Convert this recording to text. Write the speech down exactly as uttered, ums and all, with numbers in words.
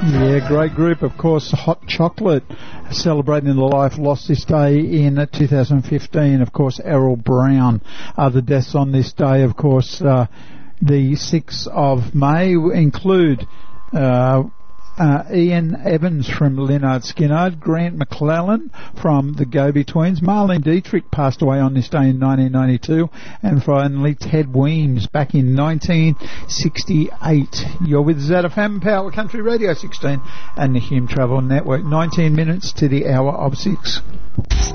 Yeah, great group, of course. Hot Chocolate, celebrating the life lost this day in two thousand fifteen. Of course, Errol Brown. Other deaths on this day, of course, uh, the sixth of May include uh, uh, Ian Evans from Lynyrd Skynyrd, Grant McClellan from the Go-Betweens, Marlene Dietrich passed away on this day in nineteen ninety-two, and finally Ted Weems back in nineteen sixty-eight. You're with Z F M, Power Country Radio sixteen and the Hume Travel Network. nineteen minutes to the hour of six.